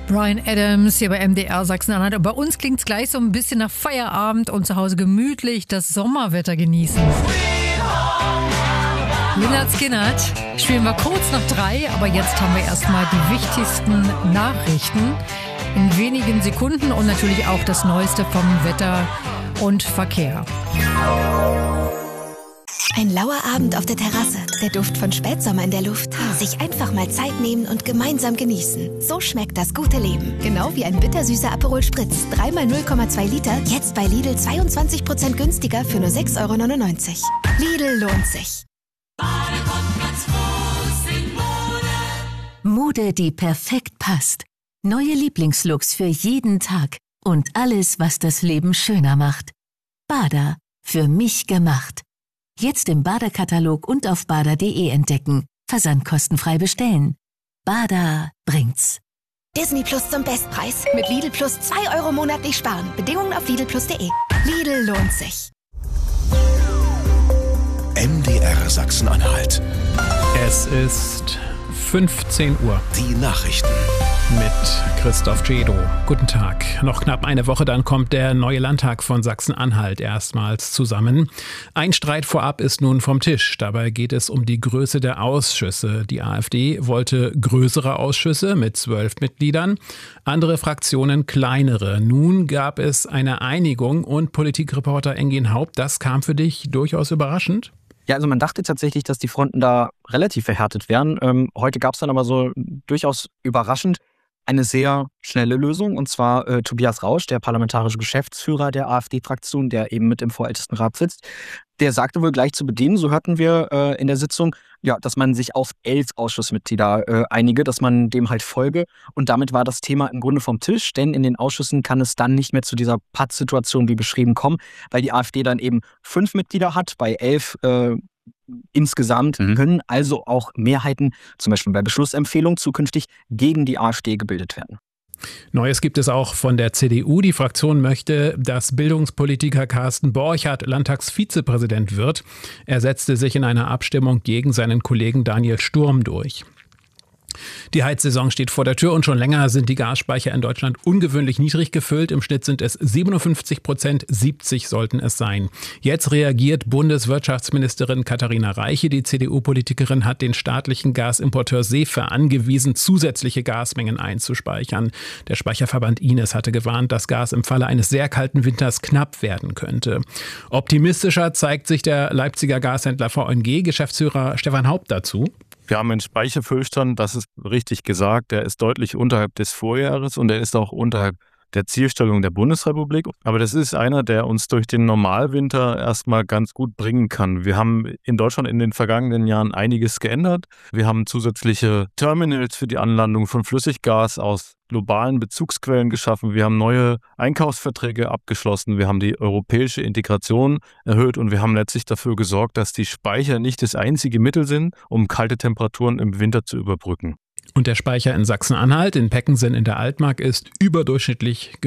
Bryan Adams hier bei MDR Sachsen-Anhalt. Und bei uns klingt es gleich so ein bisschen nach Feierabend und zu Hause gemütlich das Sommerwetter genießen. Lynyrd Skynyrd spielen wir kurz nach 3, aber jetzt haben wir erstmal die wichtigsten Nachrichten in wenigen Sekunden und natürlich auch das Neueste vom Wetter und Verkehr. Ein lauer Abend auf der Terrasse, der Duft von Spätsommer in der Luft. Sich einfach mal Zeit nehmen und gemeinsam genießen. So schmeckt das gute Leben. Genau wie ein bittersüßer Aperol Spritz. 3x 0,2 Liter, jetzt bei Lidl 22% günstiger für nur 6,99 €. Lidl lohnt sich. Mode, die perfekt passt. Neue Lieblingslooks für jeden Tag. Und alles, was das Leben schöner macht. Bada, für mich gemacht. Jetzt im Bada-Katalog und auf bada.de entdecken. Versand kostenfrei bestellen. Bada bringt's. Disney Plus zum Bestpreis. Mit Lidl Plus 2 € monatlich sparen. Bedingungen auf lidlplus.de. Lidl lohnt sich. MDR Sachsen-Anhalt. Es ist 15 Uhr. Die Nachrichten. Mit Christoph Jedo. Guten Tag. Noch knapp eine Woche, dann kommt der neue Landtag von Sachsen-Anhalt erstmals zusammen. Ein Streit vorab ist nun vom Tisch. Dabei geht es um die Größe der Ausschüsse. Die AfD wollte größere Ausschüsse mit 12 Mitgliedern, andere Fraktionen kleinere. Nun gab es eine Einigung und Politikreporter Engin Haupt, das kam für dich durchaus überraschend? Ja, also man dachte tatsächlich, dass die Fronten da relativ verhärtet wären. Heute gab es dann aber so durchaus überraschend eine sehr schnelle Lösung, und zwar Tobias Rausch, der parlamentarische Geschäftsführer der AfD-Fraktion, der eben mit im Vorältestenrat sitzt, der sagte wohl gleich zu Beginn, so hörten wir in der Sitzung, ja, dass man sich auf 11 Ausschussmitglieder einige, dass man dem halt folge, und damit war das Thema im Grunde vom Tisch, denn in den Ausschüssen kann es dann nicht mehr zu dieser Pattsituation wie beschrieben kommen, weil die AfD dann eben 5 Mitglieder hat, bei 11 insgesamt können also auch Mehrheiten, zum Beispiel bei Beschlussempfehlungen, zukünftig gegen die AfD gebildet werden. Neues gibt es auch von der CDU. Die Fraktion möchte, dass Bildungspolitiker Carsten Borchardt Landtagsvizepräsident wird. Er setzte sich in einer Abstimmung gegen seinen Kollegen Daniel Sturm durch. Die Heizsaison steht vor der Tür und schon länger sind die Gasspeicher in Deutschland ungewöhnlich niedrig gefüllt. Im Schnitt sind es 57%, 70 sollten es sein. Jetzt reagiert Bundeswirtschaftsministerin Katharina Reiche. Die CDU-Politikerin hat den staatlichen Gasimporteur SEFE angewiesen, zusätzliche Gasmengen einzuspeichern. Der Speicherverband Ines hatte gewarnt, dass Gas im Falle eines sehr kalten Winters knapp werden könnte. Optimistischer zeigt sich der Leipziger Gashändler VNG. Geschäftsführer Stefan Haupt dazu. Wir haben einen Speicherfüllstand, das ist richtig gesagt, der ist deutlich unterhalb des Vorjahres und der ist auch unterhalb der Zielstellung der Bundesrepublik. Aber das ist einer, der uns durch den Normalwinter erstmal ganz gut bringen kann. Wir haben in Deutschland in den vergangenen Jahren einiges geändert. Wir haben zusätzliche Terminals für die Anlandung von Flüssiggas aus globalen Bezugsquellen geschaffen. Wir haben neue Einkaufsverträge abgeschlossen. Wir haben die europäische Integration erhöht und wir haben letztlich dafür gesorgt, dass die Speicher nicht das einzige Mittel sind, um kalte Temperaturen im Winter zu überbrücken. Und der Speicher in Sachsen-Anhalt, in Peckensen in der Altmark, ist überdurchschnittlich